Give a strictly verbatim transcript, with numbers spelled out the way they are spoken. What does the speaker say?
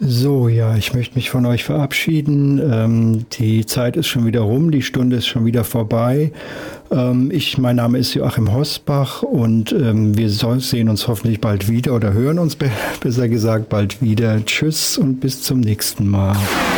So, ja, ich möchte mich von euch verabschieden. Ähm, die Zeit ist schon wieder rum, die Stunde ist schon wieder vorbei. Ähm, ich, mein Name ist Joachim Hosbach und ähm, wir so, sehen uns hoffentlich bald wieder oder hören uns be- besser gesagt bald wieder. Tschüss und bis zum nächsten Mal.